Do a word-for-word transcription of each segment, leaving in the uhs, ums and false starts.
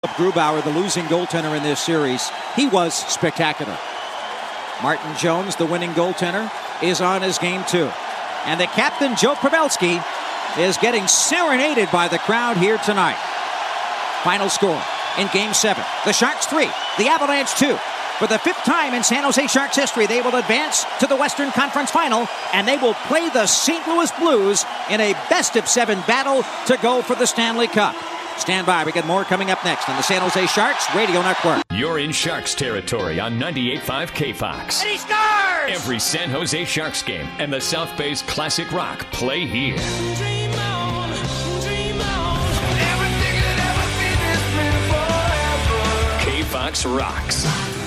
Grubauer, the losing goaltender in this series, he was spectacular. Martin Jones, the winning goaltender, is on his game too. And the captain, Joe Pavelski, is getting serenaded by the crowd here tonight. Final score in Game seven. The Sharks three, the Avalanche two. For the fifth time in San Jose Sharks history, they will advance to the Western Conference Final, and they will play the Saint Louis Blues in a best-of-seven battle to go for the Stanley Cup. Stand by. We get more coming up next on the San Jose Sharks Radio Network. You're in Sharks territory on ninety-eight point five K Fox. And he scores! Every San Jose Sharks game and the South Bay's classic rock play here. Dream on, dream on. Everything that ever been is forever. K Fox rocks.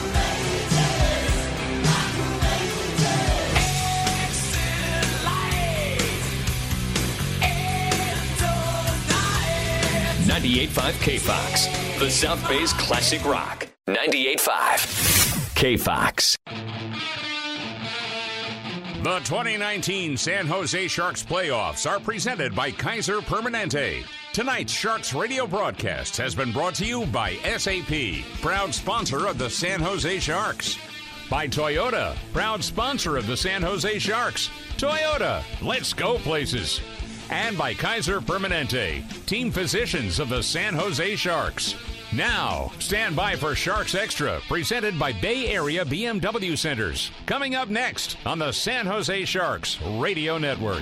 ninety-eight point five K Fox, the South Bay's classic rock. ninety-eight point five K Fox. The twenty nineteen San Jose Sharks playoffs are presented by Kaiser Permanente. Tonight's Sharks radio broadcast has been brought to you by S A P, proud sponsor of the San Jose Sharks. By Toyota, proud sponsor of the San Jose Sharks. Toyota, let's go places. And by Kaiser Permanente, team physicians of the San Jose Sharks. Now, stand by for Sharks Extra, presented by Bay Area B M W Centers. Coming up next on the San Jose Sharks Radio Network.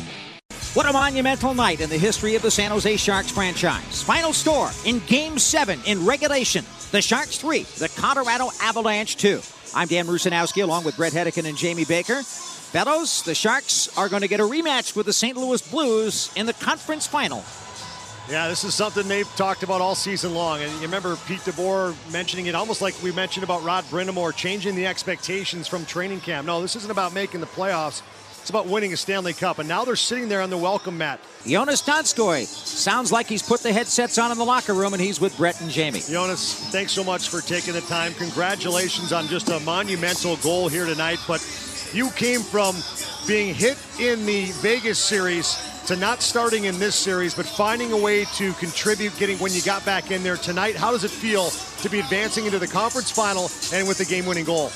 What a monumental night in the history of the San Jose Sharks franchise. Final score in Game seven in regulation. The Sharks three, the Colorado Avalanche two. I'm Dan Rusanowski along with Brett Hedican and Jamie Baker. Fellows, the Sharks are going to get a rematch with the Saint Louis Blues in the conference final. Yeah, this is something they've talked about all season long. And you remember Pete DeBoer mentioning it almost like we mentioned about Rod Brind'Amour, changing the expectations from training camp. No, this isn't about making the playoffs. It's about winning a Stanley Cup. And now they're sitting there on the welcome mat. Jonas Donskoy sounds like he's put the headsets on in the locker room, and he's with Brett and Jamie. Jonas, thanks so much for taking the time. Congratulations on just a monumental goal here tonight. But you came from being hit in the Vegas series to not starting in this series, but finding a way to contribute, getting when you got back in there tonight. How does it feel to be advancing into the conference final and with the game-winning goal?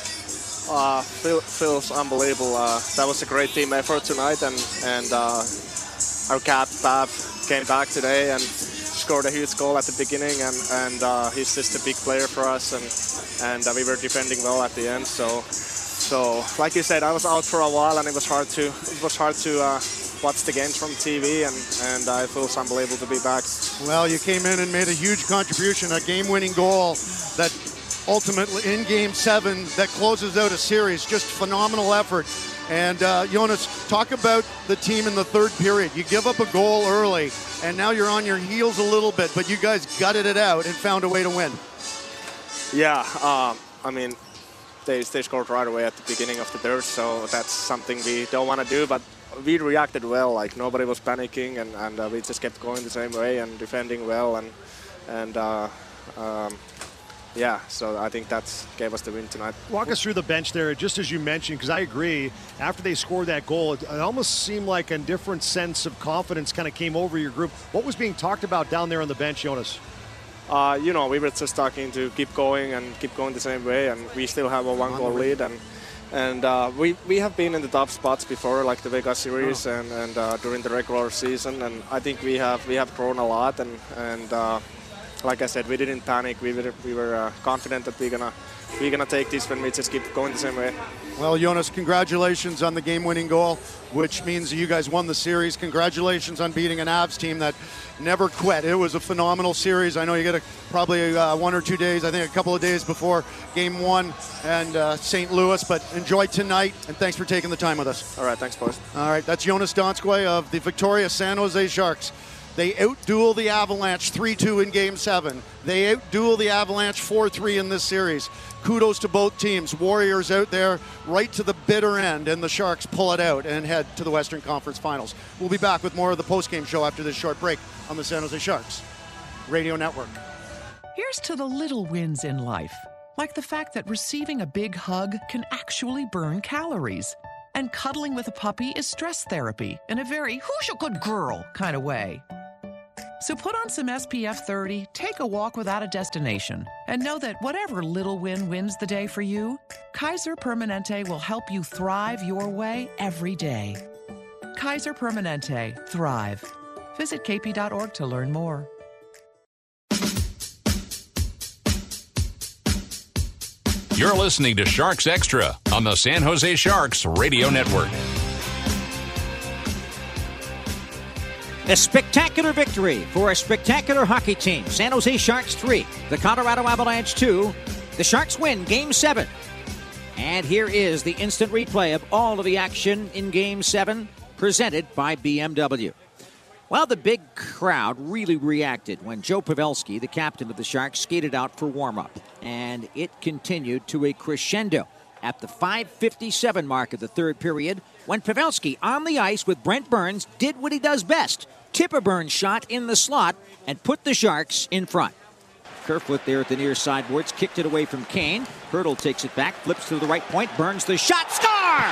Uh, feel, feels unbelievable. Uh, that was a great team effort tonight, and and uh, our cap Bab came back today and scored a huge goal at the beginning, and and uh, he's just a big player for us, and and uh, we were defending well at the end. So so like you said, I was out for a while, and it was hard to it was hard to uh, watch the games from T V, and and uh, it feels unbelievable to be back. Well, you came in and made a huge contribution, a game-winning goal that ultimately in Game seven that closes out a series. Just phenomenal effort. And uh, Jonas, talk about the team in the third period. You give up a goal early, and now you're on your heels a little bit, but you guys gutted it out and found a way to win. Yeah, uh, I mean, they, they scored right away at the beginning of the third, so that's something we don't want to do, but we reacted well. Like, nobody was panicking, and, and uh, we just kept going the same way and defending well, and, and uh, um, yeah, so I think that gave us the win tonight. Walk us through the bench there, just as you mentioned, because I agree, after they scored that goal, it, it almost seemed like a different sense of confidence kind of came over your group. What was being talked about down there on the bench, Jonas? Uh, you know, we were just talking to keep going and keep going the same way, and we still have a one-goal lead, and and uh, we, we have been in the top spots before, like the Vegas series oh. and, and uh, during the regular season, and I think we have we have grown a lot, and and uh, like I said, we didn't panic. We were we were uh, confident that we're gonna we're gonna take this when we just keep going the same way. Well, Jonas, congratulations on the game-winning goal, which means you guys won the series. Congratulations on beating an Avs team that never quit. It was a phenomenal series. I know you get a, probably uh, one or two days, I think a couple of days before Game One and uh, Saint Louis, but enjoy tonight, and thanks for taking the time with us. All right, thanks, boys. All right, that's Jonas Donskoy of the victorious San Jose Sharks. They outduel the Avalanche three two in Game seven. They outduel the Avalanche four three in this series. Kudos to both teams. Warriors out there right to the bitter end, and the Sharks pull it out and head to the Western Conference Finals. We'll be back with more of the postgame show after this short break on the San Jose Sharks Radio Network. Here's to the little wins in life, like the fact that receiving a big hug can actually burn calories. And cuddling with a puppy is stress therapy in a very who's a good girl kind of way. So put on some S P F thirty, take a walk without a destination, and know that whatever little win wins the day for you, Kaiser Permanente will help you thrive your way every day. Kaiser Permanente. Thrive. Visit k p dot org to learn more. You're listening to Sharks Extra on the San Jose Sharks Radio Network. A spectacular victory for a spectacular hockey team. San Jose Sharks three, the Colorado Avalanche two. The Sharks win Game seven. And here is the instant replay of all of the action in Game seven, presented by B M W. Well, the big crowd really reacted when Joe Pavelski, the captain of the Sharks, skated out for warm-up. And it continued to a crescendo at the five fifty-seven mark of the third period when Pavelski, on the ice with Brent Burns, did what he does best. Tip a Burns shot in the slot and put the Sharks in front. Kerfoot there at the near sideboards, kicked it away from Kane. Hurdle takes it back, flips to the right point, Burns the shot, score!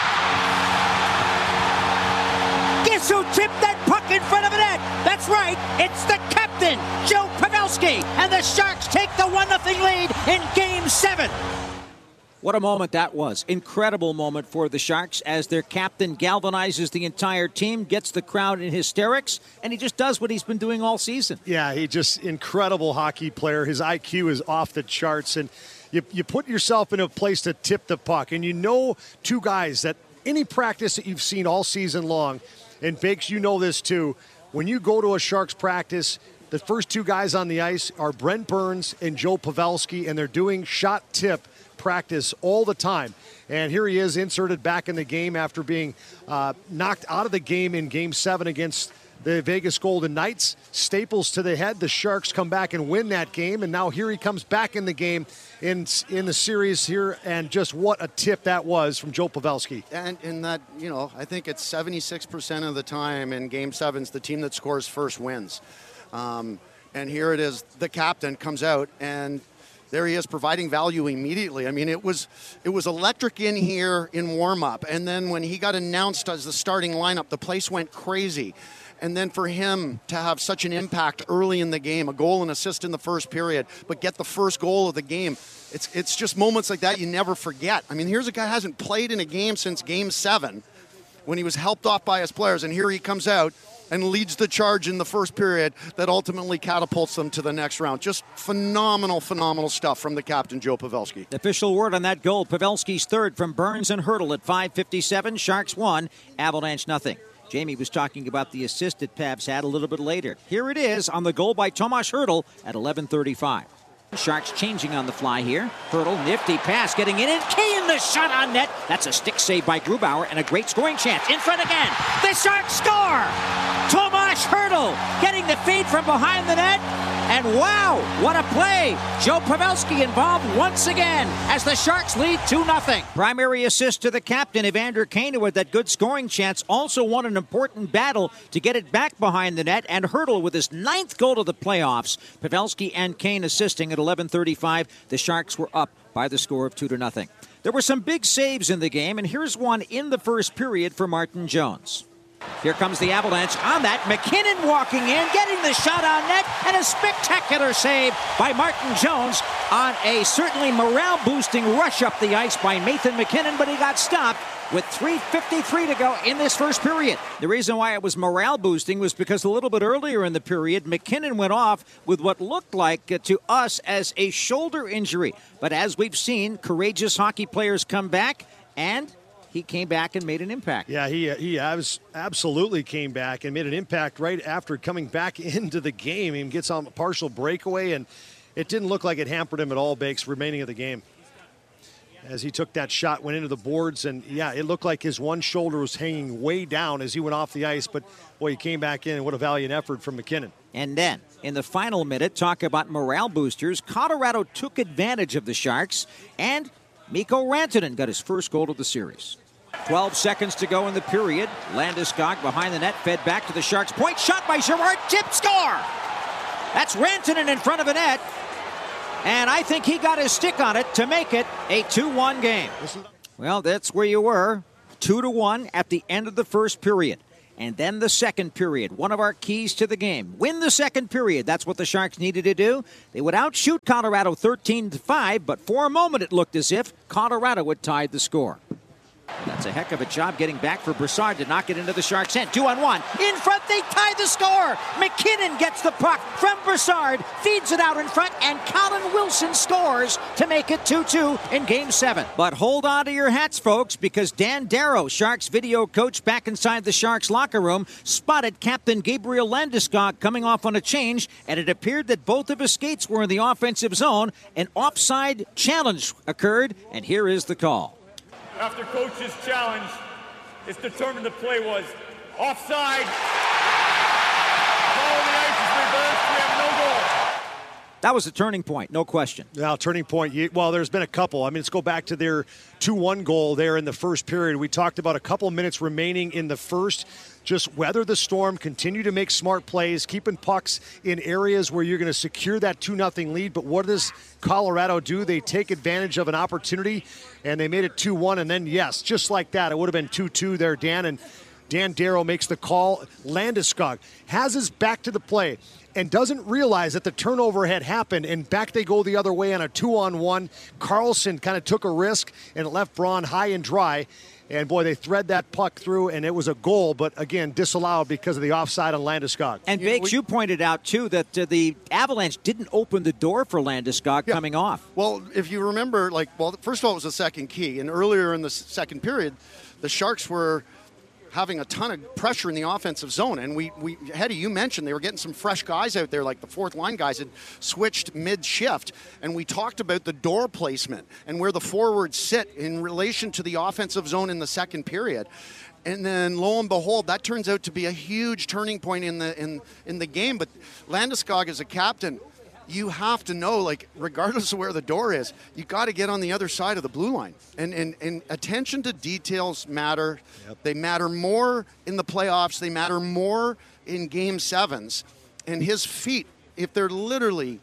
Guess who tipped that puck in front of the net? That's right, it's the captain, Joe Pavelski, and the Sharks take the one nothing lead in Game seven. What a moment that was. Incredible moment for the Sharks as their captain galvanizes the entire team, gets the crowd in hysterics, and he just does what he's been doing all season. Yeah, he just incredible hockey player. His I Q is off the charts, and you, you put yourself in a place to tip the puck, and you know two guys that any practice that you've seen all season long, and Bakes, you know this too, when you go to a Sharks practice, the first two guys on the ice are Brent Burns and Joe Pavelski, and they're doing shot tip practice all the time. And here he is inserted back in the game after being uh, knocked out of the game in Game seven against the Vegas Golden Knights. Staples to the head. The Sharks come back and win that game. And now here he comes back in the game in in the series here. And just what a tip that was from Joe Pavelski. And in that, you know, I think it's seventy-six percent of the time in Game sevens, the team that scores first wins. Um, and here it is, the captain comes out, and there he is providing value immediately. I mean, it was it was electric in here in warm-up. And then when he got announced as the starting lineup, the place went crazy. And then for him to have such an impact early in the game, a goal and assist in the first period, but get the first goal of the game, it's it's just moments like that you never forget. I mean, here's a guy who hasn't played in a game since Game seven when he was helped off by his players, and here he comes out and leads the charge in the first period that ultimately catapults them to the next round. Just phenomenal, phenomenal stuff from the captain, Joe Pavelski. The official word on that goal, Pavelski's third from Burns and Hurdle at five fifty-seven. Sharks one, Avalanche nothing. Jamie was talking about the assist that Pabs had a little bit later. Here it is on the goal by Tomas Hurdle at eleven thirty-five. Sharks changing on the fly here. Hurdle, nifty pass getting in, and Kane the shot on net. That's a stick save by Grubauer and a great scoring chance. In front again. The Sharks score! Tomas Hurdle getting the feed from behind the net. And wow, what a play! Joe Pavelski involved once again as the Sharks lead two nothing. Primary assist to the captain, Evander Kane, with that good scoring chance, also won an important battle to get it back behind the net. And Hurdle with his ninth goal of the playoffs. Pavelski and Kane assisting at eleven thirty-five. The Sharks were up by the score of two to nothing. There were some big saves in the game, and here's one in the first period for Martin Jones. Here comes the Avalanche on that. McKinnon walking in, getting the shot on net, and a spectacular save by Martin Jones on a certainly morale-boosting rush up the ice by Nathan McKinnon, but he got stopped with three fifty-three to go in this first period. The reason why it was morale-boosting was because a little bit earlier in the period, McKinnon went off with what looked like uh, to us as a shoulder injury. But as we've seen, courageous hockey players come back, and he came back and made an impact. Yeah, he he absolutely came back and made an impact right after coming back into the game. He gets on a partial breakaway, and it didn't look like it hampered him at all, Bakes, remaining of the game. As he took that shot, went into the boards, and yeah, it looked like his one shoulder was hanging way down as he went off the ice, but boy, he came back in, and what a valiant effort from McKinnon. And then, in the final minute, talk about morale boosters, Colorado took advantage of the Sharks, and Mikko Rantanen got his first goal of the series. twelve seconds to go in the period. Landeskog behind the net, fed back to the Sharks. Point shot by Girard, tip, score! That's Rantanen in front of the net. And I think he got his stick on it to make it a two one game. Well, that's where you were. two to one at the end of the first period. And then the second period, one of our keys to the game. Win the second period. That's what the Sharks needed to do. They would outshoot Colorado thirteen to five, but for a moment it looked as if Colorado had tied the score. That's a heck of a job getting back for Brassard to knock it into the Sharks' end. Two on one. In front, they tie the score. McKinnon gets the puck from Brassard, feeds it out in front, and Colin Wilson scores to make it two two in Game seven. But hold on to your hats, folks, because Dan Darrow, Sharks video coach back inside the Sharks locker room, spotted Captain Gabriel Landeskog coming off on a change, and it appeared that both of his skates were in the offensive zone. An offside challenge occurred, and here is the call. After coach's challenge, it's determined the play was offside. Ball on the ice is reversed. We have no goal. That was a turning point, no question. Now, turning point, well, there's been a couple. I mean, let's go back to their two one goal there in the first period. We talked about a couple minutes remaining in the first. Just weather the storm, continue to make smart plays, keeping pucks in areas where you're going to secure that two nothing lead. But what does Colorado do? They take advantage of an opportunity, and they made it two one. And then, yes, just like that, it would have been two two there, Dan. And Dan Darrow makes the call. Landeskog has his back to the play and doesn't realize that the turnover had happened, and back they go the other way on a two-on-one. Carlson kind of took a risk and left Braun high and dry. And, boy, they thread that puck through, and it was a goal, but, again, disallowed because of the offside on Landeskog. And, Bakes, you pointed out, too, that uh, the Avalanche didn't open the door for Landeskog yeah. coming off. Well, if you remember, like, well, first of all, it was the second key. And earlier in the second period, the Sharks were having a ton of pressure in the offensive zone. And we, we Hetty, you mentioned they were getting some fresh guys out there, like the fourth line guys had switched mid-shift. And we talked about the door placement and where the forwards sit in relation to the offensive zone in the second period. And then lo and behold, that turns out to be a huge turning point in the in, in the game. But Landeskog as a captain, you have to know, like, regardless of where the door is, you got to get on the other side of the blue line. And, and, and attention to details matter. Yep. They matter more in the playoffs. They matter more in game sevens. And his feet, if they're literally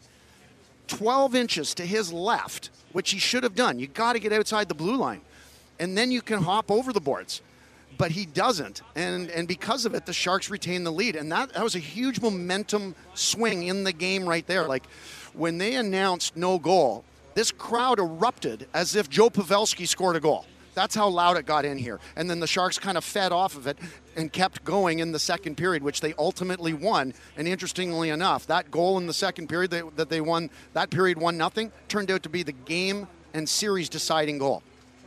twelve inches to his left, which he should have done, you got to get outside the blue line. And then you can hop over the boards. But he doesn't, and and because of it, the Sharks retain the lead, and that, that was a huge momentum swing in the game right there. Like, when they announced no goal, this crowd erupted as if Joe Pavelski scored a goal. That's how loud it got in here. And then the Sharks kind of fed off of it and kept going in the second period, which they ultimately won. And interestingly enough, that goal in the second period that, that they won, that period one nothing, turned out to be the game and series deciding goal.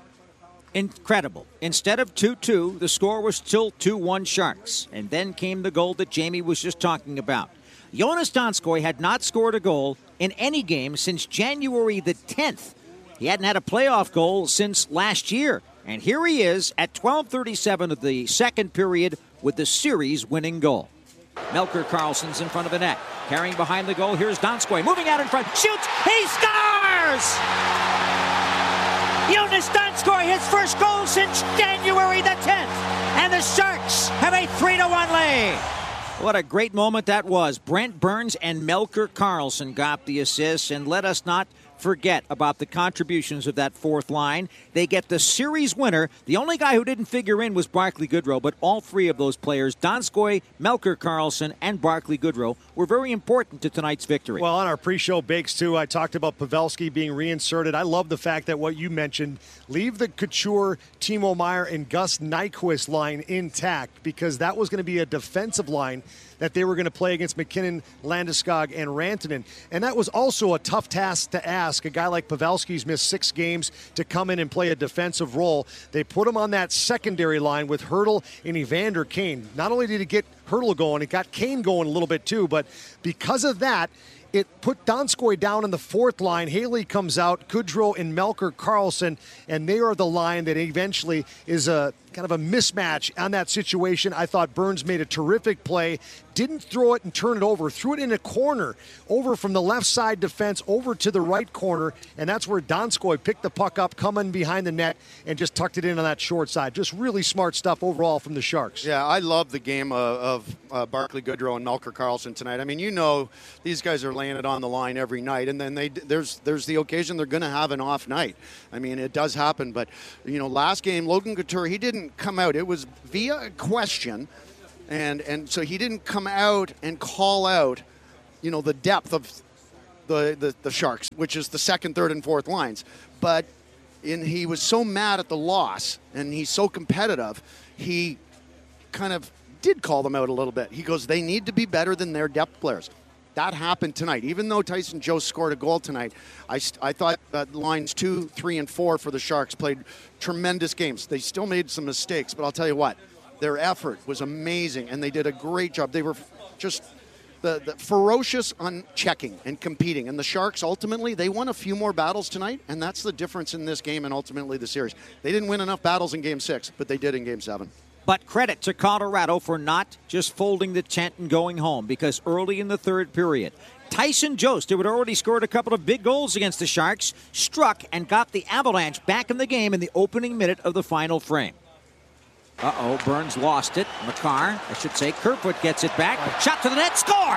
Incredible. Instead of two two, the score was still two one Sharks. And then came the goal that Jamie was just talking about. Jonas Donskoi had not scored a goal in any game since January the tenth. He hadn't had a playoff goal since last year. And here he is at twelve thirty-seven of the second period with the series-winning goal. Melker Karlsson's in front of the net. Carrying behind the goal, here's Donskoi. Moving out in front, shoots, he scores! Jonas Donskoi, his first goal since January the tenth. And the Sharks have a three to one lead. What a great moment that was. Brent Burns and Melker Karlsson got the assists, and let us not forget about the contributions of that fourth line. They get the series winner. The only guy who didn't figure in was Barclay Goodrow, but all three of those players, Donskoi, Melker Karlsson, and Barclay Goodrow, were very important to tonight's victory. Well, on our pre-show Bakes, too, I talked about Pavelski being reinserted. I love the fact that what you mentioned, leave the Couture, Timo Meier, and Gus Nyquist line intact, because that was going to be a defensive line that they were going to play against McKinnon, Landeskog, and Rantanen. And that was also a tough task to ask. A guy like Pavelski's missed six games to come in and play a defensive role. They put him on that secondary line with Hertl and Evander Kane. Not only did he get Hertl going, it got Kane going a little bit too, but because of that, it put Donskoi down in the fourth line. Haley comes out, Goodrow and Melker Karlsson, and they are the line that eventually is a kind of a mismatch on that situation. I thought Burns made a terrific play, didn't throw it and turn it over, threw it in a corner, over from the left side defense over to the right corner, and that's where Donskoi picked the puck up, coming behind the net, and just tucked it in on that short side. Just really smart stuff overall from the Sharks. Yeah, I love the game of, of uh, Barclay Goodrow and Melker Karlsson tonight. I mean, you know, these guys are laying it on the line every night, and then they there's there's the occasion they're going to have an off night. I mean, it does happen, but, you know, last game, Logan Couture, he didn't come out. It was via a question And and so he didn't come out and call out, you know, the depth of the, the, the Sharks, which is the second, third, and fourth lines. But in, he was so mad at the loss, and he's so competitive, he kind of did call them out a little bit. He goes, they need to be better than their depth players. That happened tonight. Even though Tyson Jost scored a goal tonight, I, I thought that lines two, three, and four for the Sharks played tremendous games. They still made some mistakes, but I'll tell you what, their effort was amazing, and they did a great job. They were just the, the ferocious on checking and competing. And the Sharks, ultimately, they won a few more battles tonight, and that's the difference in this game and ultimately the series. They didn't win enough battles in Game six, but they did in Game seven. But credit to Colorado for not just folding the tent and going home, because early in the third period, Tyson Jost, who had already scored a couple of big goals against the Sharks, struck and got the Avalanche back in the game in the opening minute of the final frame. Uh-oh, Burns lost it. Makar, I should say, Kerfoot gets it back. Shot to the net, score!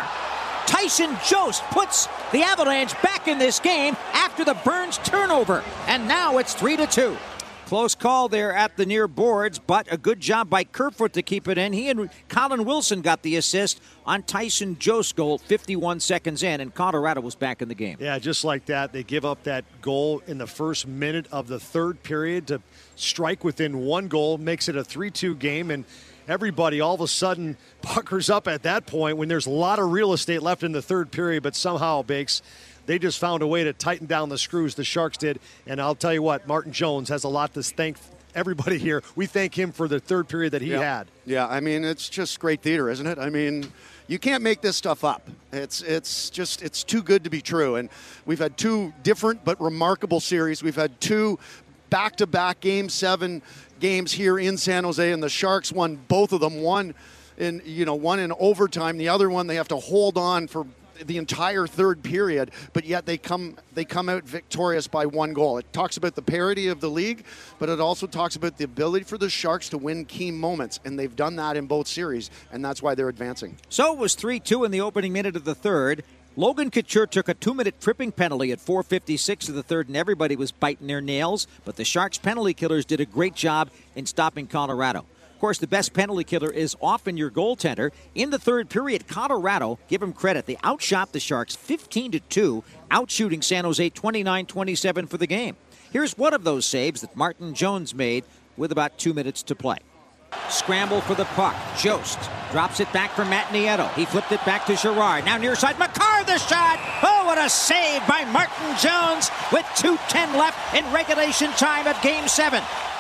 Tyson Jost puts the Avalanche back in this game after the Burns turnover. And now it's three to two. Close call there at the near boards, but a good job by Kerfoot to keep it in. He and Colin Wilson got the assist on Tyson Jost's goal fifty-one seconds in, and Colorado was back in the game. Yeah, just like that, they give up that goal in the first minute of the third period to strike within one goal, makes it a three two game, and everybody all of a sudden puckers up at that point when there's a lot of real estate left in the third period, but somehow, Bakes, they just found a way to tighten down the screws, the Sharks did. And I'll tell you what, Martin Jones has a lot to thank everybody here. We thank him for the third period that he yeah. had. Yeah, I mean, it's just great theater, isn't it? I mean, you can't make this stuff up. It's it's just, it's too good to be true. And we've had two different but remarkable series. We've had two back-to-back Game seven games here in San Jose, and the Sharks won both of them. One in, you know, one in overtime. The other one they have to hold on for the entire third period, but yet they come they come out victorious by one goal. It talks about the parity of the league, but it also talks about the ability for the Sharks to win key moments, and they've done that in both series, and that's why they're advancing. So it was three two in the opening minute of the third. Logan Couture took a two-minute tripping penalty at four fifty-six of the third, and everybody was biting their nails, but the Sharks penalty killers did a great job in stopping Colorado. Of course, the best penalty killer is often your goaltender. In the third period, Colorado, give them credit, they outshot the Sharks fifteen to two, outshooting San Jose twenty-nine twenty-seven for the game. Here's one of those saves that Martin Jones made with about two minutes to play. Scramble for the puck. Jost drops it back for Matt Nieto. He flipped it back to Girard. Now near side, Makar the shot. Oh, what a save by Martin Jones with two ten left in regulation time of Game seven.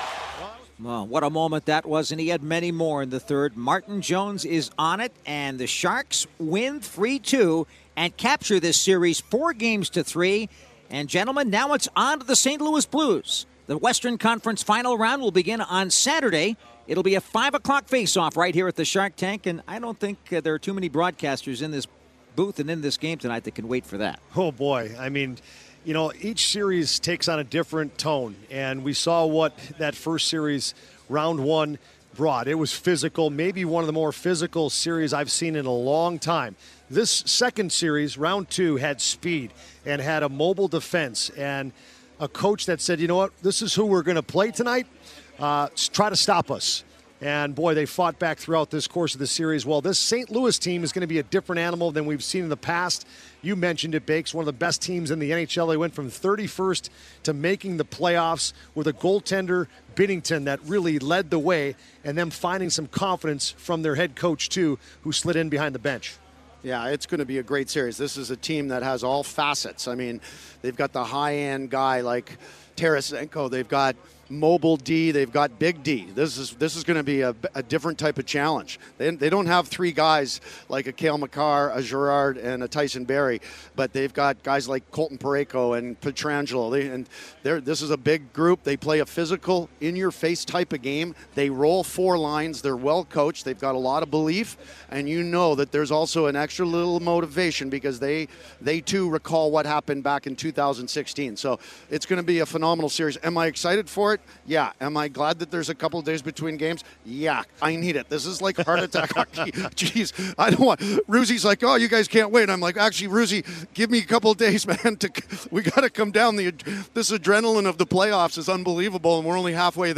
Well, what a moment that was, and he had many more in the third. Martin Jones is on it, and the Sharks win three two and capture this series four games to three. And, gentlemen, now it's on to the Saint Louis Blues. The Western Conference final round will begin on Saturday. It'll be a five o'clock face-off right here at the Shark Tank, and I don't think uh, there are too many broadcasters in this booth and in this game tonight that can wait for that. Oh, boy. I mean, you know, each series takes on a different tone, and we saw what that first series, round one, brought. It was physical, maybe one of the more physical series I've seen in a long time. This second series, round two, had speed and had a mobile defense and a coach that said, you know what, this is who we're going to play tonight. Uh, try to stop us. And, boy, they fought back throughout this course of the series. Well, this Saint Louis team is going to be a different animal than we've seen in the past. You mentioned it, Bakes, one of the best teams in the N H L. They went from thirty-first to making the playoffs with a goaltender, Binnington, that really led the way, and them finding some confidence from their head coach, too, who slid in behind the bench. Yeah, it's going to be a great series. This is a team that has all facets. I mean, they've got the high-end guy like Tarasenko. They've got mobile D. They've got big D. This is this is going to be a, a different type of challenge. They, they don't have three guys like a Cale Makar, a Girard, and a Tyson Barrie, but they've got guys like Colton Parayko and Pietrangelo. They, and they're, this is a big group. They play a physical, in-your-face type of game. They roll four lines. They're well coached. They've got a lot of belief, and you know that there's also an extra little motivation because they they too recall what happened back in two thousand sixteen. So it's going to be a phenomenal series. Am I excited for it? Yeah. Am I glad that there's a couple of days between games? Yeah. I need it. This is like heart attack hockey. Jeez, I don't want. Ruzi's like, oh, you guys can't wait. I'm like, actually, Ruzi, give me a couple of days, man. To we got to come down. The this adrenaline of the playoffs is unbelievable, and we're only halfway there.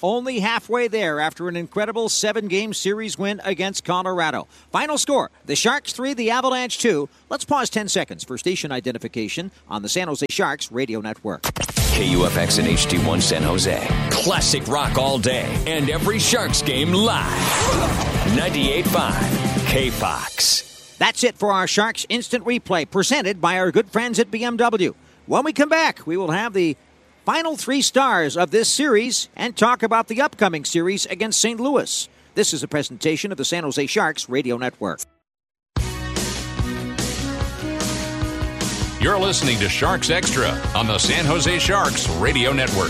only halfway there after an incredible seven-game series win against Colorado. Final score, the Sharks three, the Avalanche two. Let's pause ten seconds for station identification on the San Jose Sharks radio network. K U F X and H D one San Jose. Classic rock all day and every Sharks game live. ninety-eight point five K Fox. That's it for our Sharks Instant Replay, presented by our good friends at B M W. When we come back, we will have the final three stars of this series and talk about the upcoming series against Saint Louis. This is a presentation of the San Jose Sharks radio network. You're listening to Sharks Extra on the San Jose Sharks radio network.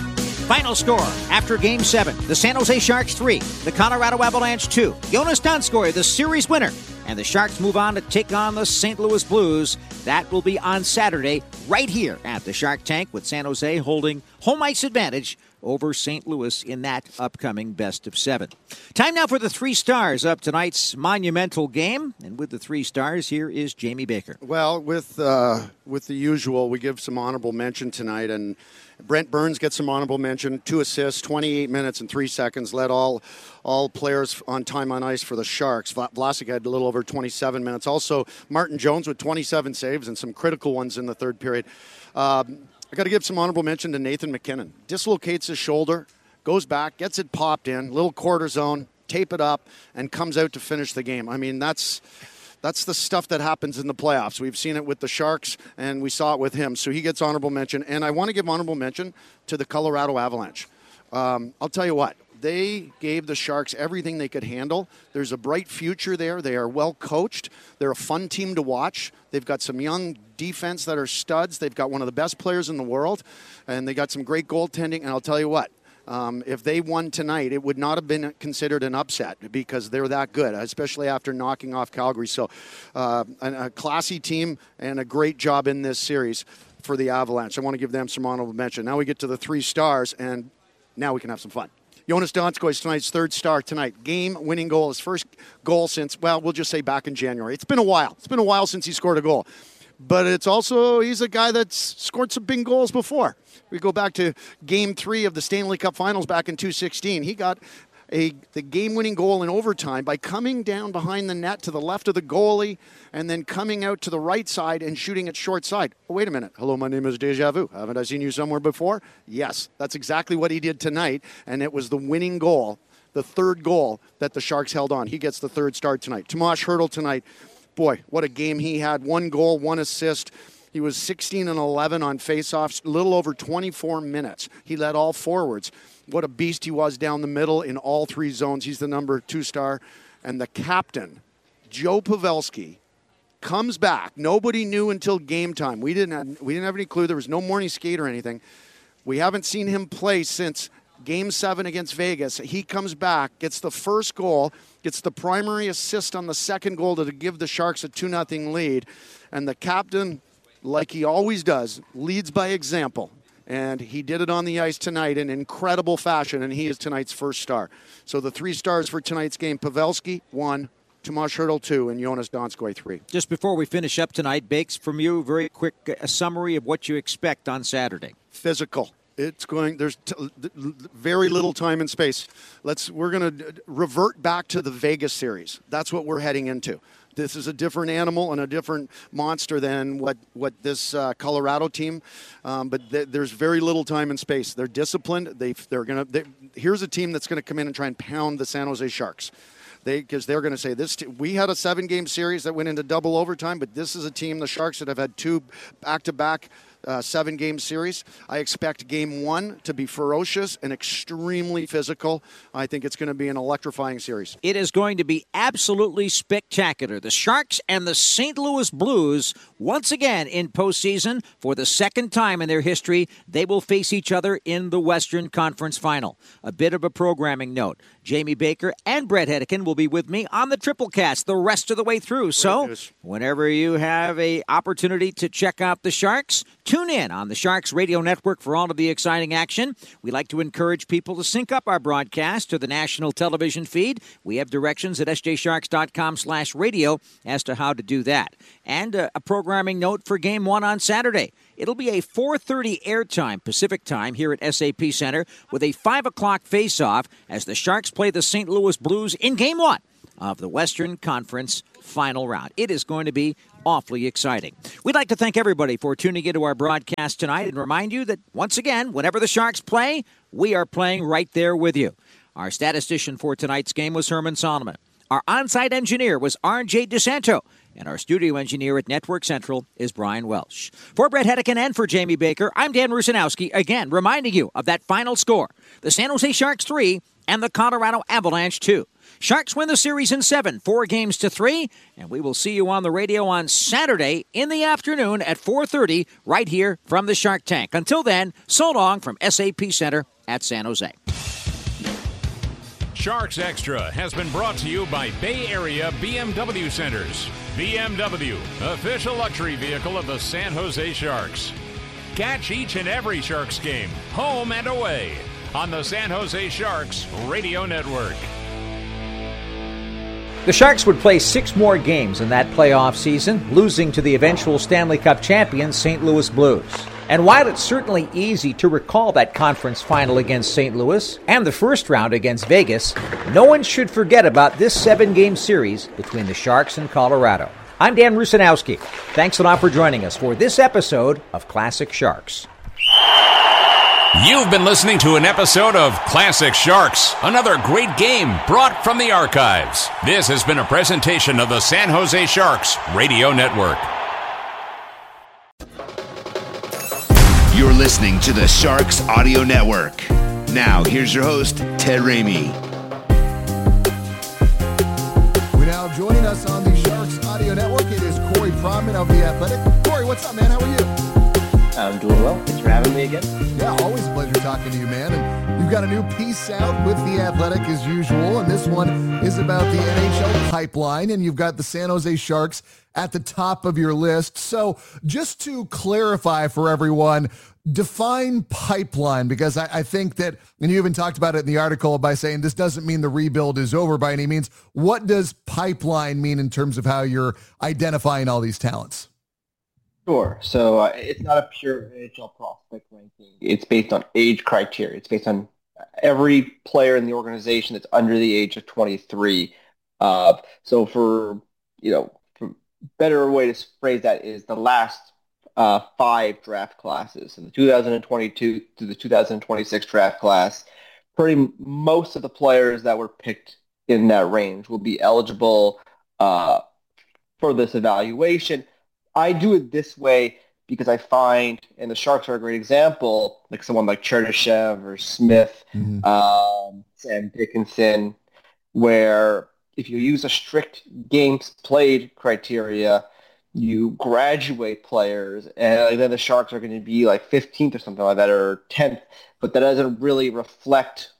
Final score after Game seven, the San Jose Sharks three, the Colorado Avalanche two. Jonas Donskoy, the series winner. And the Sharks move on to take on the Saint Louis Blues. That will be on Saturday right here at the Shark Tank, with San Jose holding home ice advantage over Saint Louis in that upcoming best of seven. Time now for the three stars of tonight's monumental game. And with the three stars, here is Jamie Baker. Well, with uh, with the usual, we give some honorable mention tonight. And Brent Burns gets some honorable mention. Two assists, twenty-eight minutes and three seconds. Led all all players on time on ice for the Sharks. Vlasic had a little over twenty-seven minutes. Also, Martin Jones with twenty-seven saves and some critical ones in the third period. Um, I got to give some honorable mention to Nathan MacKinnon. Dislocates his shoulder, goes back, gets it popped in, little quarter zone, tape it up, and comes out to finish the game. I mean, that's that's the stuff that happens in the playoffs. We've seen it with the Sharks, and we saw it with him. So he gets honorable mention. And I want to give honorable mention to the Colorado Avalanche. Um, I'll tell you what. They gave the Sharks everything they could handle. There's a bright future there. They are well coached. They're a fun team to watch. They've got some young defense that are studs. They've got one of the best players in the world, and they got some great goaltending. And I'll tell you what, um, if they won tonight, it would not have been considered an upset because they're that good, especially after knocking off Calgary. So uh, a, a classy team and a great job in this series for the Avalanche. I want to give them some honorable mention. Now we get to the three stars, and now we can have some fun. Jonas Donskoy is tonight's third star tonight. Game-winning goal, his first goal since, well, we'll just say back in January. It's been a while. It's been a while since he scored a goal. But it's also, he's a guy that's scored some big goals before. We go back to Game three of the Stanley Cup Finals back in two sixteen. He got a the game-winning goal in overtime by coming down behind the net to the left of the goalie and then coming out to the right side and shooting it short side. Oh, wait a minute. Hello, my name is Deja Vu. Haven't I seen you somewhere before? Yes, that's exactly what he did tonight, and it was the winning goal, the third goal that the Sharks held on. He gets the third start tonight. Tomas Hertl tonight, boy, what a game he had. One goal, one assist. He was sixteen and eleven on faceoffs, a little over twenty-four minutes. He led all forwards. What a beast he was down the middle in all three zones. He's the number two star. And the captain, Joe Pavelski, comes back. Nobody knew until game time. We didn't have, we didn't have any clue. There was no morning skate or anything. We haven't seen him play since Game seven against Vegas. He comes back, gets the first goal, gets the primary assist on the second goal to give the Sharks a two nothing lead. And the captain, like he always does, leads by example. And he did it on the ice tonight in incredible fashion, and he is tonight's first star. So the three stars for tonight's game, Pavelski, one, Tomas Hertl, two, and Jonas Donskoy, three. Just before we finish up tonight, Bakes, from you, very quick a summary of what you expect on Saturday. Physical. It's going. There's t- very little time and space. Let's. We're going to revert back to the Vegas series. That's what we're heading into. This is a different animal and a different monster than what what this uh, Colorado team. Um, but th- there's very little time and space. They're disciplined. They they're going to. They, here's a team that's going to come in and try and pound the San Jose Sharks. They because they're going to say this. T- we had a seven-game series that went into double overtime, but this is a team, the Sharks, that have had two back-to-back. Uh, seven-game series. I expect game one to be ferocious and extremely physical. I think it's going to be an electrifying series. It is going to be absolutely spectacular. The Sharks and the Saint Louis Blues, once again in postseason, for the second time in their history, they will face each other in the Western Conference Final. A bit of a programming note. Jamie Baker and Brett Hedican will be with me on the Triplecast the rest of the way through. So, whenever you have an opportunity to check out the Sharks, Tune in on the Sharks Radio Network for all of the exciting action. We like to encourage people to sync up our broadcast to the national television feed. We have directions at s j sharks dot com slash radio as to how to do that. And uh, a programming note for Game one on Saturday. It'll be a four thirty airtime Pacific time here at S A P Center with a five o'clock face-off as the Sharks play the Saint Louis Blues in Game one of the Western Conference Final Round. It is going to be awfully exciting. We'd like to thank everybody for tuning into our broadcast tonight and remind you that, once again, whenever the Sharks play, we are playing right there with you. Our statistician for tonight's game was Herman Solomon. Our on-site engineer was R J DeSanto. And our studio engineer at Network Central is Brian Welsh. For Brett Hedican and for Jamie Baker, I'm Dan Rusanowski, again reminding you of that final score. The San Jose Sharks three and the Colorado Avalanche two. Sharks win the series in seven, four games to three, and we will see you on the radio on Saturday in the afternoon at four thirty right here from the Shark Tank. Until then, so long from S A P Center at San Jose. Sharks Extra has been brought to you by Bay Area B M W Centers. B M W, official luxury vehicle of the San Jose Sharks. Catch each and every Sharks game, home and away, on the San Jose Sharks Radio Network. The Sharks would play six more games in that playoff season, losing to the eventual Stanley Cup champions Saint Louis Blues. And while it's certainly easy to recall that conference final against Saint Louis and the first round against Vegas, no one should forget about this seven-game series between the Sharks and Colorado. I'm Dan Rusanowski. Thanks a lot for joining us for this episode of Classic Sharks. You've been listening to an episode of Classic Sharks, another great game brought from the archives. This has been a presentation of the San Jose Sharks Radio Network. You're listening to the Sharks Audio Network. Now, here's your host, Ted Ramey. We're now joining us on the Sharks Audio Network. It is Corey Pronman of The Athletic. Corey, what's up, man? How are you? I'm doing well. Thanks for having me again. Yeah, always a pleasure talking to you, man. And you've got a new piece out with The Athletic as usual, and this one is about the N H L pipeline, and you've got the San Jose Sharks at the top of your list. So just to clarify for everyone, define pipeline, because I, I think that, and you even talked about it in the article by saying this doesn't mean the rebuild is over by any means. What does pipeline mean in terms of how you're identifying all these talents? Sure. So uh, it's not a pure N H L prospect ranking. It's based on age criteria. It's based on every player in the organization that's under the age of twenty-three. Uh, so for, you know, for better way to phrase that is the last uh, five draft classes. In the two thousand twenty-two to the two thousand twenty-six draft class, pretty most of the players that were picked in that range will be eligible uh, for this evaluation. I do it this way because I find, and the Sharks are a great example, like someone like Chernishev or Smith, mm-hmm. um, Sam Dickinson, where if you use a strict games played criteria, you graduate players, and then the Sharks are going to be like fifteenth or something like that, or tenth, but that doesn't really reflect,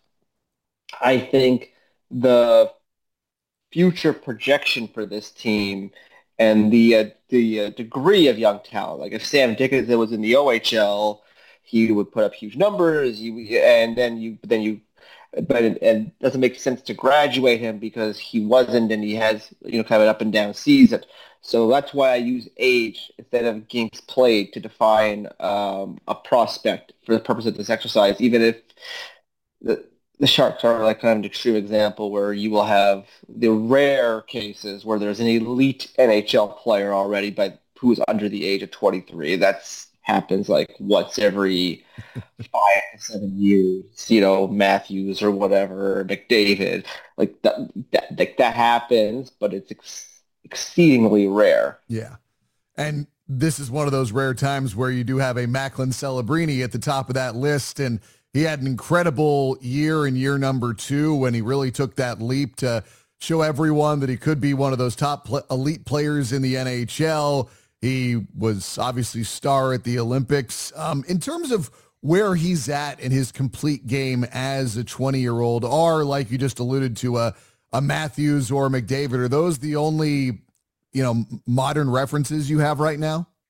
I think, the future projection for this team and the uh, the uh, degree of young talent. Like if Sam Dickinson was in the O H L, he would put up huge numbers. You and then you then you, but it, it doesn't make sense to graduate him because he wasn't, and he has you know kind of an up and down season. So that's why I use age instead of games played to define um, a prospect for the purpose of this exercise. Even if the The Sharks are like kind of an extreme example where you will have the rare cases where there's an elite N H L player already, but who is under the age of twenty-three. That's happens like once every five to seven years. You know, Matthews or whatever, McDavid. Like that, that, like that happens, but it's ex- exceedingly rare. Yeah, and this is one of those rare times where you do have a Macklin Celebrini at the top of that list, and he had an incredible year in year number two when he really took that leap to show everyone that he could be one of those top pl- elite players in the N H L. He was obviously star at the Olympics. Um, in terms of where he's at in his complete game as a twenty-year-old, or like you just alluded to, a, a Matthews or McDavid, are those the only, you know, modern references you have right now?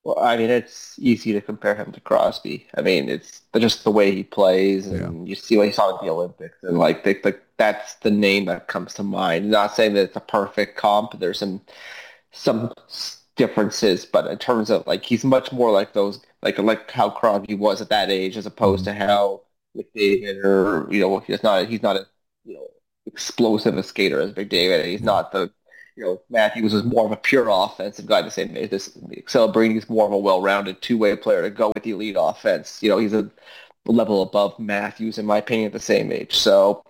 Well, I mean, it's easy to compare him to Crosby. I mean, it's just the way he plays, and yeah. you see what he saw at the Olympics, and like, the, the, that's the name that comes to mind. Not saying that it's a perfect comp. There's some some differences, but in terms of like, he's much more like those, like like how Crosby was at that age, as opposed mm-hmm. to how McDavid, or you know, he's not he's not a you know explosive a skater as McDavid. He's not the You know, Matthews is more of a pure offensive guy. The same way this Celebrini is more of a well-rounded two-way player to go with the elite offense. You know, he's a level above Matthews, in my opinion, at the same age. So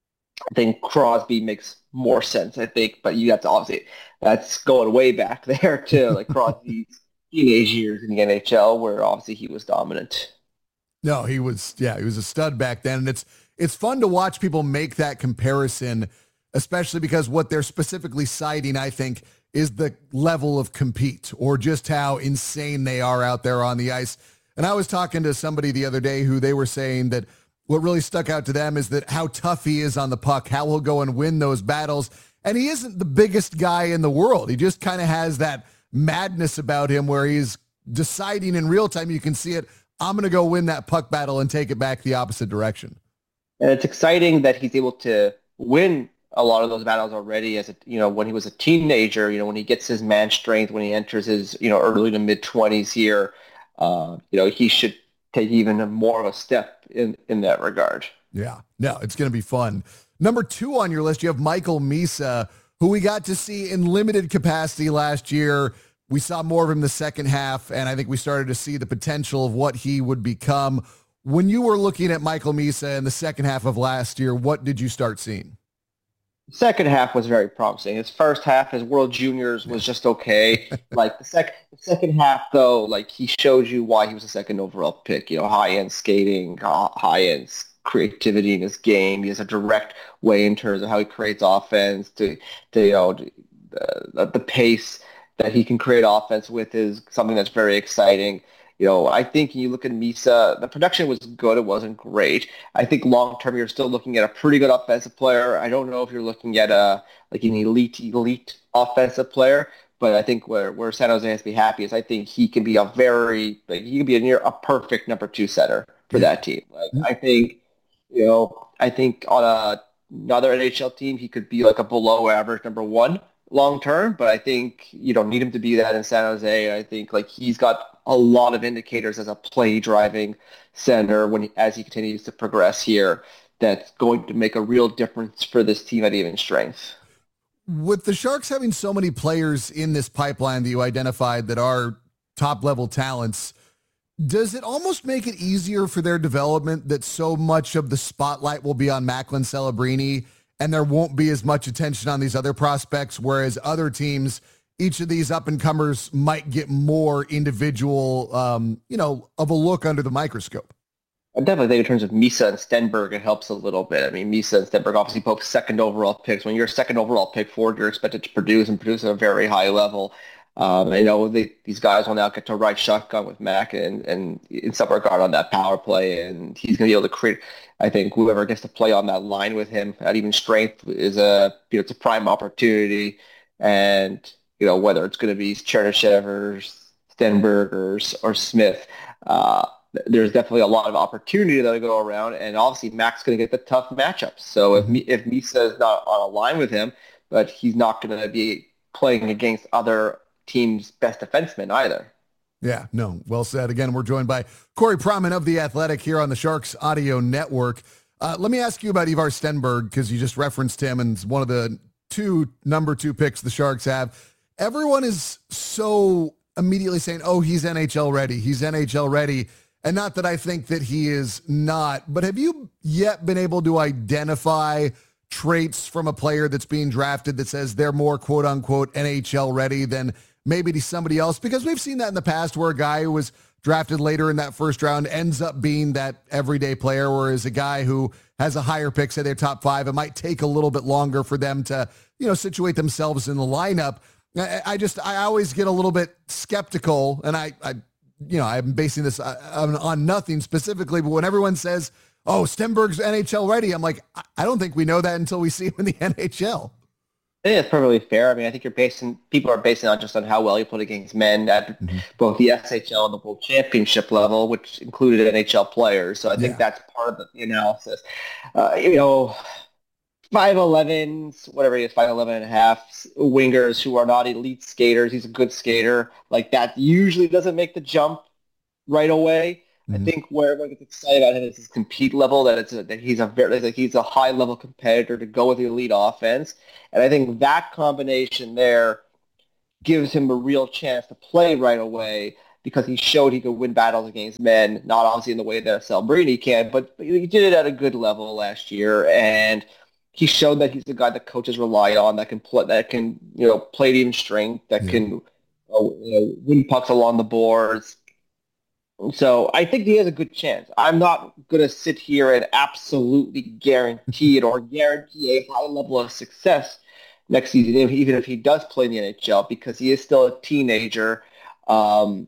I think Crosby makes more sense, I think. But you have to obviously, that's going way back there to like Crosby's teenage years in the N H L, where obviously he was dominant. No, he was, yeah, he was a stud back then. And it's it's fun to watch people make that comparison, especially because what they're specifically citing, I think, is the level of compete, or just how insane they are out there on the ice. And I was talking to somebody the other day who they were saying that what really stuck out to them is that how tough he is on the puck, how he'll go and win those battles. And he isn't the biggest guy in the world. He just kind of has that madness about him where he's deciding in real time, you can see it, I'm going to go win that puck battle and take it back the opposite direction. And it's exciting that he's able to win a lot of those battles already as a, you know, when he was a teenager, you know, when he gets his man strength, when he enters his, you know, early to mid twenties here, uh, you know, he should take even more of a step in, in that regard. Yeah, no, it's going to be fun. Number two on your list, you have Michael Misa, who we got to see in limited capacity last year. We saw more of him the second half, and I think we started to see the potential of what he would become. When you were looking at Michael Misa in the second half of last year, what did you start seeing? Second half was very promising. His first half, his World Juniors, was just okay. Like the second, the second half, though, like he shows you why he was a second overall pick. You know, high end skating, high end creativity in his game. He has a direct way in terms of how he creates offense. To, to you know, the, the pace that he can create offense with is something that's very exciting. You know, I think you look at Misa, the production was good. It wasn't great. I think long-term, you're still looking at a pretty good offensive player. I don't know if you're looking at a like an elite, elite offensive player, but I think where, where San Jose has to be happy is I think he can be a very, like, he can be a near a perfect number two setter for that team. Like, I think, you know, I think on a, another N H L team, he could be like a below average number one long term, but I think you don't need him to be that in San Jose. I think like he's got a lot of indicators as a play driving center when he, as he continues to progress here, that's going to make a real difference for this team at even strength. With the Sharks having so many players in this pipeline that you identified that are top level talents, does it almost make it easier for their development that so much of the spotlight will be on Macklin Celebrini and there won't be as much attention on these other prospects, whereas other teams, each of these up-and-comers might get more individual, um, you know, of a look under the microscope? I definitely think in terms of Misa and Stenberg, it helps a little bit. I mean, Misa and Stenberg obviously both second overall picks. When you're a second overall pick forward, you're expected to produce and produce at a very high level. Um, I know they, these guys will now get to ride shotgun with Mac and, and in some regard on that power play, and he's going to be able to create. I think whoever gets to play on that line with him at even strength is a you know it's a prime opportunity, and you know whether it's going to be Chernishev or Stenberg or, or Smith, uh, there's definitely a lot of opportunity that'll go around, and obviously Mac's going to get the tough matchups. So if if Misa is not on a line with him, but he's not going to be playing against other team's best defenseman either. Yeah, no, well said. Again, we're joined by Corey Pronman of The Athletic here on the Sharks Audio Network. Uh, let me ask you about Ivar Stenberg, because you just referenced him and it's one of the two number two picks the Sharks have. Everyone is so immediately saying, oh, he's N H L ready. He's N H L ready. And not that I think that he is not, but have you yet been able to identify traits from a player that's being drafted that says they're more quote unquote N H L ready than maybe to somebody else? Because we've seen that in the past where a guy who was drafted later in that first round ends up being that everyday player, whereas a guy who has a higher pick, say their top five, it might take a little bit longer for them to, you know, situate themselves in the lineup. I, I just, I always get a little bit skeptical, and I, I you know, I'm basing this on, on nothing specifically, but when everyone says, oh, Stenberg's N H L ready, I'm like, I don't think we know that until we see him in the N H L. I think it's perfectly fair. I mean, I think you're basing people are basing not just on how well you played against men at Mm-hmm. both the S H L and the World Championship level, which included N H L players. So I think Yeah. that's part of the, the analysis. Uh, you know, five elevens, whatever he is, five eleven and a half wingers who are not elite skaters. He's a good skater. Like that usually doesn't make the jump right away. I Mhm. think where everyone gets excited about him is his compete level. That it's a, that he's a very that he's a high level competitor to go with the elite offense, and I think that combination there gives him a real chance to play right away because he showed he could win battles against men. Not obviously in the way that Celebrini can, but he did it at a good level last year, and he showed that he's the guy that coaches rely on that can play that can you know play to even strength that Yeah. can uh, you know, win pucks along the boards. So I think he has a good chance. I'm not going to sit here and absolutely guarantee it or guarantee a high level of success next season, even if he does play in the N H L, because he is still a teenager. Um,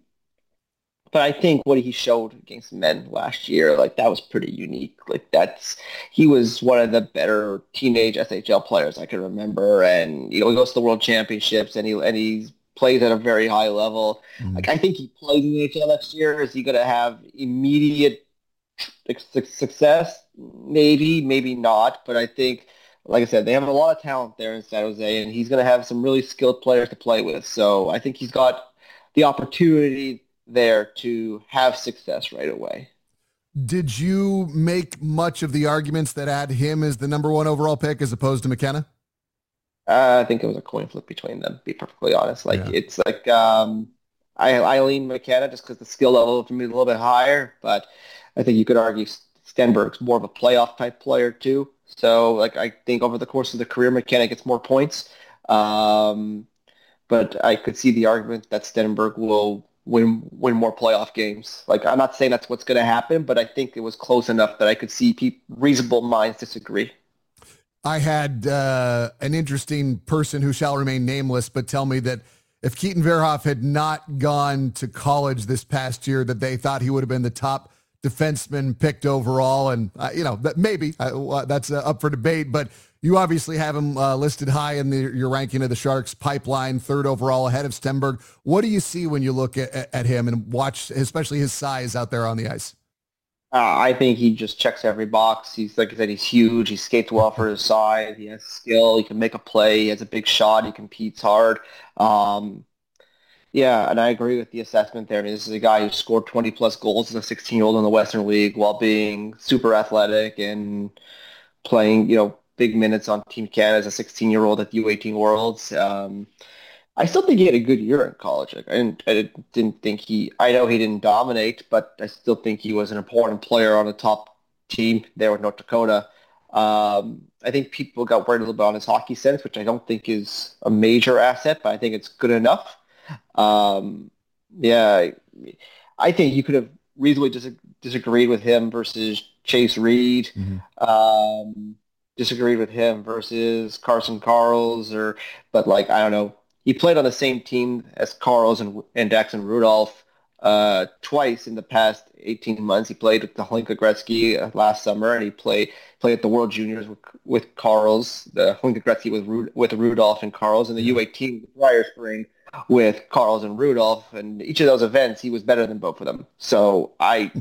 but I think what he showed against men last year, like that was pretty unique. Like that's he was one of the better teenage S H L players I can remember, and you know he goes to the World Championships and he and he's plays at a very high level. Mhm. Like I think he plays in the N H L next year. Is he going to have immediate su- success? Maybe, maybe not. But I think, like I said, they have a lot of talent there in San Jose, and he's going to have some really skilled players to play with. So I think he's got the opportunity there to have success right away. Did you make much of the arguments that had him as the number one overall pick as opposed to McKenna? Uh, I think it was a coin flip between them, to be perfectly honest. Like Yeah. it's like um, I, I lean McKenna just because the skill level for me is a little bit higher, but I think you could argue Stenberg's more of a playoff type player too. So like I think over the course of the career, McKenna gets more points. Um, but I could see the argument that Stenberg will win win more playoff games. Like I'm not saying that's what's going to happen, but I think it was close enough that I could see peop reasonable minds disagree. I had uh, an interesting person who shall remain nameless, but tell me that if Keaton Verhoff had not gone to college this past year, that they thought he would have been the top defenseman picked overall. And, uh, you know, that maybe uh, that's uh, up for debate, but you obviously have him uh, listed high in the, your ranking of the Sharks pipeline, third overall ahead of Stenberg. What do you see when you look at, at him and watch, especially his size out there on the ice? Uh, I think he just checks every box. He's like I said, he's huge. He skates well for his size. He has skill. He can make a play. He has a big shot. He competes hard. Um, yeah, and I agree with the assessment there. I mean, this is a guy who scored twenty plus goals as a sixteen-year-old in the Western League while being super athletic and playing, you know, big minutes on Team Canada as a sixteen-year-old at the U eighteen Worlds. Um, I still think he had a good year in college. Like, I didn't, I didn't didn't think he. I know he didn't dominate, but I still think he was an important player on the top team there with North Dakota. Um, I think people got worried a little bit on his hockey sense, which I don't think is a major asset, but I think it's good enough. Um, yeah, I think you could have reasonably dis- disagreed with him versus Chase Reed. Mm-hmm. Um, disagreed with him versus Carson Carls, or but like I don't know. He played on the same team as Carls and, and Jackson Rudolph uh, twice in the past eighteen months. He played with the Hlinka Gretzky uh, last summer, and he played played at the World Juniors with, with Carls, the Hlinka Gretzky with Ru- with Rudolph and Carls, and the U eighteen prior spring with Carls and Rudolph. And each of those events, he was better than both of them. So I,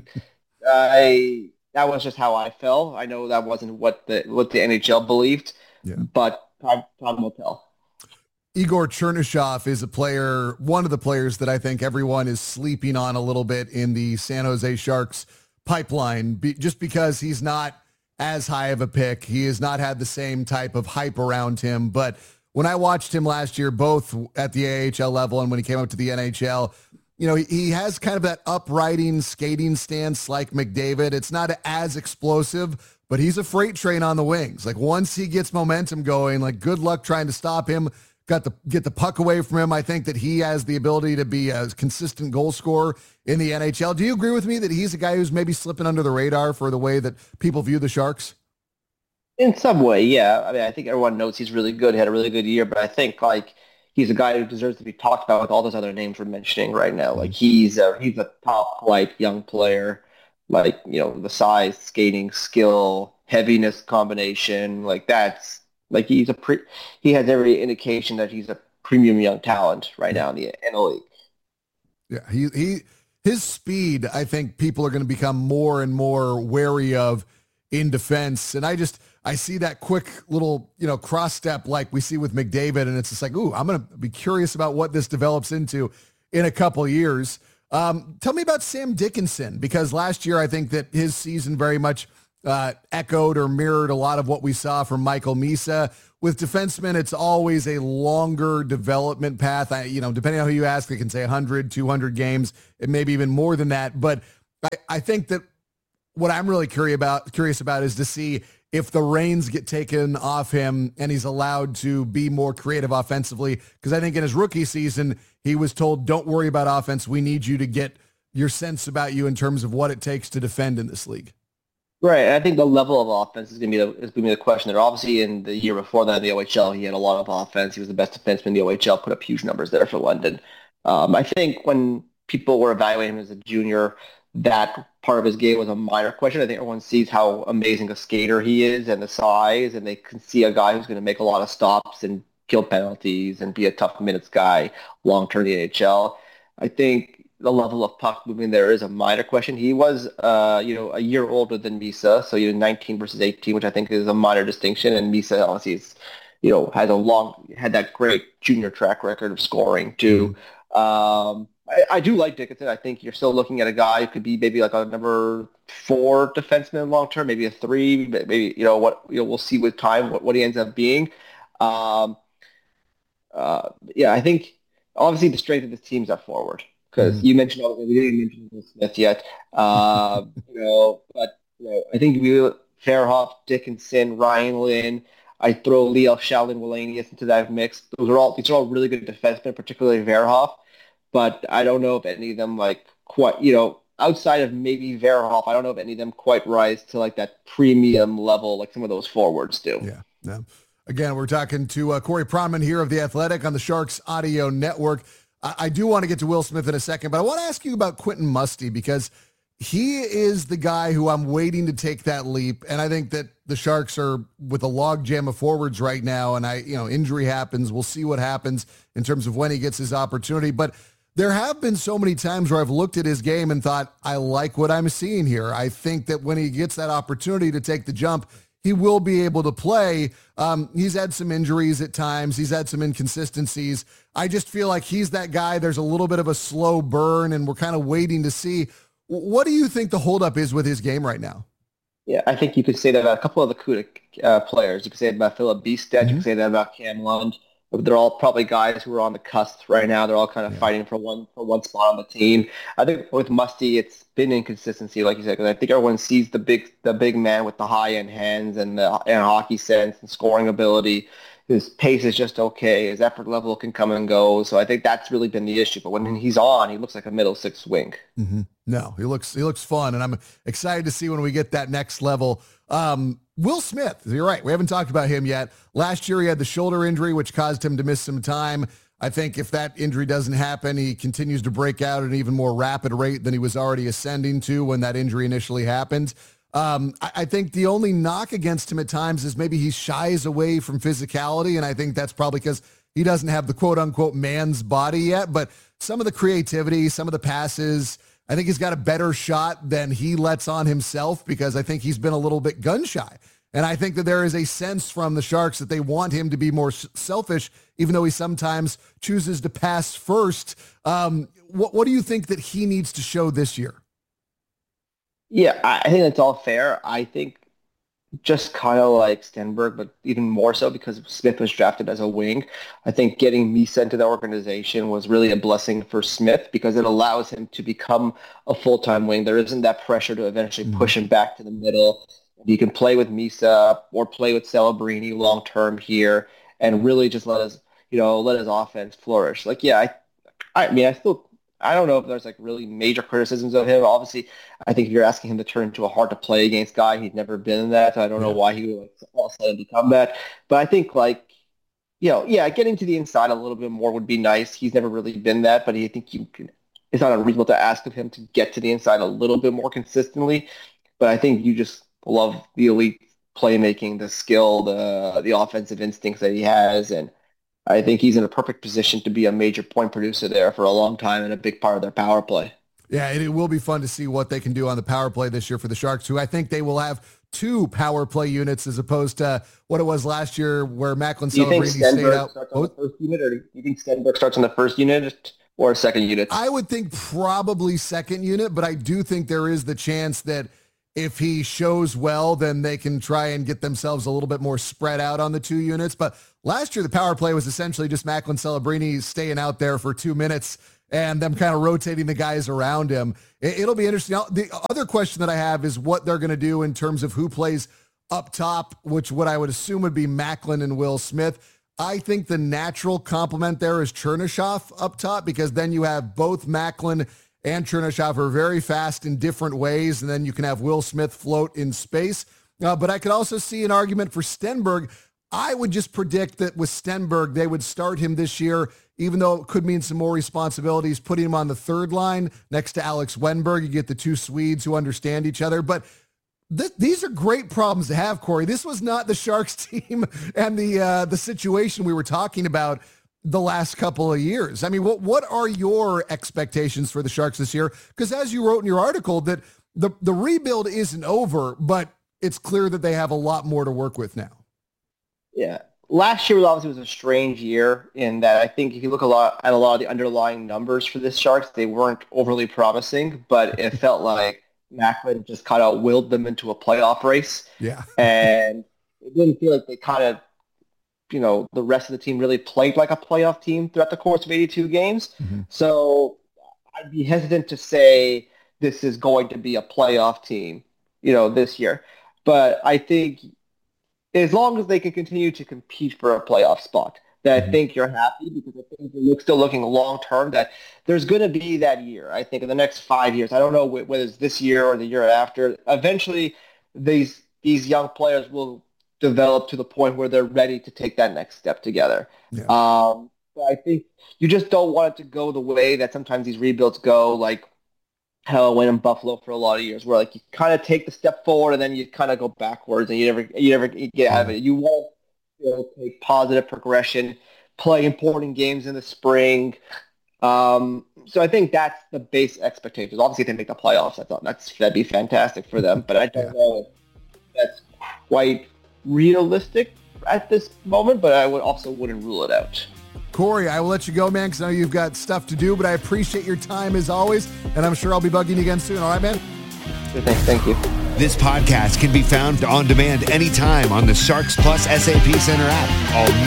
I that was just how I felt. I know that wasn't what the what the N H L believed, yeah. but time, time will tell. Igor Chernyshov is a player, one of the players that I think everyone is sleeping on a little bit in the San Jose Sharks pipeline, be, just because he's not as high of a pick. He has not had the same type of hype around him. But when I watched him last year, both at the A H L level and when he came up to the N H L, you know, he, he has kind of that uprighting skating stance like McDavid. It's not as explosive, but he's a freight train on the wings. Like once he gets momentum going, like good luck trying to stop him. Got the get the puck away from him. I think that he has the ability to be a consistent goal scorer in the N H L. Do you agree with me that he's a guy who's maybe slipping under the radar for the way that people view the Sharks? In some way, yeah. I mean, I think everyone knows he's really good. He had a really good year, but I think like he's a guy who deserves to be talked about with all those other names we're mentioning right now. Like he's a he's a top like young player. Like you know the size, skating, skill, heaviness combination. Like that's Like he's a pre, he has every indication that he's a premium young talent right now in the N L League. Yeah, he he his speed, I think people are going to become more and more wary of in defense. And I just I see that quick little, you know, cross step like we see with McDavid, and it's just like, ooh, I'm going to be curious about what this develops into in a couple of years. Um, tell me about Sam Dickinson, because last year I think that his season very much uh, echoed or mirrored a lot of what we saw from Michael Misa. With defensemen, it's always a longer development path. I, you know, depending on who you ask, they can say one hundred, two hundred games, and maybe even more than that. But I, I think that what I'm really curious about, curious about is to see if the reins get taken off him and he's allowed to be more creative offensively. Because I think in his rookie season, he was told, don't worry about offense. We need you to get your sense about you in terms of what it takes to defend in this league. Right. I think the level of offense is going to be the, is going to be the question there. Obviously, in the year before that in the O H L, he had a lot of offense. He was the best defenseman in the O H L, put up huge numbers there for London. Um, I think when people were evaluating him as a junior, that part of his game was a minor question. I think everyone sees how amazing a skater he is and the size, and they can see a guy who's going to make a lot of stops and kill penalties and be a tough minutes guy long-term in the N H L. I think the level of puck moving there is a minor question. He was, uh, you know, a year older than Misa, so you know, nineteen versus eighteen, which I think is a minor distinction. And Misa obviously is, you know, has a long, had that great junior track record of scoring too. Mm-hmm. Um, I, I do like Dickinson. I think you're still looking at a guy who could be maybe like a number four defenseman long term, maybe a three, maybe you know what you know we'll see with time what, what he ends up being. Um, uh, yeah, I think obviously the strength of this team's up forward. Because mm-hmm. you mentioned, we didn't mention Will Smith yet, uh, you know, but you know, I think we Fairhoff, Dickinson, Ryan Lynn. I throw Leo Shaolin Wallenius into that mix. Those are all these are all really good defensemen, particularly Verhoff. But I don't know if any of them like quite, you know, outside of maybe Verhoff, I don't know if any of them quite rise to like that premium level like some of those forwards do. Yeah, yeah. Again, we're talking to uh, Corey Pronman here of The Athletic on the Sharks Audio Network. I do want to get to Will Smith in a second, but I want to ask you about Quentin Musty, because he is the guy who I'm waiting to take that leap. And I think that the Sharks are with a log jam of forwards right now. And I, you know, injury happens. We'll see what happens in terms of when he gets his opportunity. But there have been so many times where I've looked at his game and thought, I like what I'm seeing here. I think that when he gets that opportunity to take the jump, he will be able to play. Um, he's had some injuries at times. He's had some inconsistencies. I just feel like he's that guy. There's a little bit of a slow burn, and we're kind of waiting to see. What do you think the holdup is with his game right now? Yeah, I think you could say that about a couple of the CUDA uh, players. You could say that about Philip Beested. Mm-hmm. You could say that about Cam Lund. They're all probably guys who are on the cusp right now. They're all kind of yeah. fighting for one for one spot on the team. I think with Musty, it's been inconsistency, like you said, because I think everyone sees the big the big man with the high end hands and the and hockey sense and scoring ability. His pace is just okay. His effort level can come and go. So I think that's really been the issue. But when he's on, he looks like a middle six wing. Mm-hmm. No, he looks he looks fun, and I'm excited to see when we get that next level. Um, Will Smith, you're right. We haven't talked about him yet. Last year he had the shoulder injury, which caused him to miss some time. I think if that injury doesn't happen, he continues to break out at an even more rapid rate than he was already ascending to when that injury initially happened. Um, I, I think the only knock against him at times is maybe he shies away from physicality, and I think that's probably because he doesn't have the quote-unquote man's body yet. But some of the creativity, some of the passes, I think he's got a better shot than he lets on himself, because I think he's been a little bit gun shy. And I think that there is a sense from the Sharks that they want him to be more selfish, even though he sometimes chooses to pass first. Um, what, what do you think that he needs to show this year? Yeah, I think that's all fair. I think just kind of like Stenberg, but even more so because Smith was drafted as a wing. I think getting Misa into the organization was really a blessing for Smith, because it allows him to become a full-time wing. There isn't that pressure to eventually mm-hmm. push him back to the middle. You can play with Misa or play with Celebrini long-term here and really just let us, you know, let his offense flourish. Like, yeah, I, I mean, I still, I don't know if there's like really major criticisms of him. Obviously, I think if you're asking him to turn into a hard to play against guy, he's never been in that. So I don't know why he would like, all of a sudden become that. But I think like, you know, yeah, getting to the inside a little bit more would be nice. He's never really been that, but I think you can, it's not unreasonable to ask of him to get to the inside a little bit more consistently. But I think you just love the elite playmaking, the skill, the the offensive instincts that he has, and I think he's in a perfect position to be a major point producer there for a long time and a big part of their power play. Yeah, it will be fun to see what they can do on the power play this year for the Sharks, who I think they will have two power play units as opposed to what it was last year where Macklin Celebrini stayed out. Starts on the first unit, or do you think Stenberg starts on the first unit or second unit? I would think probably second unit, but I do think there is the chance that if he shows well, then they can try and get themselves a little bit more spread out on the two units. But last year, the power play was essentially just Macklin Celebrini staying out there for two minutes and them kind of rotating the guys around him. It'll be interesting. Now, the other question that I have is what they're going to do in terms of who plays up top, which what I would assume would be Macklin and Will Smith. I think the natural complement there is Chernyshov up top, because then you have both Macklin and Chernyshov are very fast in different ways, and then you can have Will Smith float in space. Uh, but I could also see an argument for Stenberg. I would just predict that with Stenberg, they would start him this year, even though it could mean some more responsibilities, putting him on the third line next to Alex Wennberg. You get the two Swedes who understand each other. But th- these are great problems to have, Corey. This was not the Sharks team and the uh, the situation we were talking about the last couple of years. I mean, what what are your expectations for the Sharks this year? Because as you wrote in your article, that the, the rebuild isn't over, but it's clear that they have a lot more to work with now. Yeah. Last year obviously was a strange year in that I think if you look a lot at a lot of the underlying numbers for the Sharks, they weren't overly promising, but it felt like Macklin just kind of willed them into a playoff race. Yeah. And it didn't feel like they kind of, you know, the rest of the team really played like a playoff team throughout the course of eighty-two games. Mm-hmm. So I'd be hesitant to say this is going to be a playoff team, you know, this year. But I think as long as they can continue to compete for a playoff spot, that mm-hmm. I think you're happy, because I think you're still looking long-term that there's going to be that year. I think in the next five years, I don't know whether it's this year or the year after, eventually these these young players will develop to the point where they're ready to take that next step together. Yeah. Um, but I think you just don't want it to go the way that sometimes these rebuilds go, like how it went in Buffalo for a lot of years, where like you kind of take the step forward and then you kind of go backwards and you never you never get out of it. You want to, you know, take positive progression, play important games in the spring. Um, so I think that's the base expectations. Obviously, if they make the playoffs, I thought that's that'd be fantastic for them. But I don't yeah. know if that's quite realistic at this moment, but I would also wouldn't rule it out. Corey, I will let you go, man, because I know you've got stuff to do, but I appreciate your time as always, and I'm sure I'll be bugging you again soon. All right, man? Good, thanks. Thank you. This podcast can be found on demand anytime on the Sharks Plus S A P Center app. All